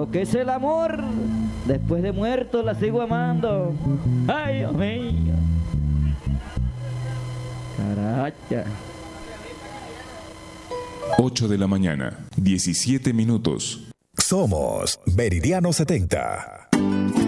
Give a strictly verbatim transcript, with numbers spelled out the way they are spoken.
lo que es el amor. Después de muerto la sigo amando. Ay, Dios mío. Caracha. ocho de la mañana, diecisiete minutos. Somos Meridiano setenta.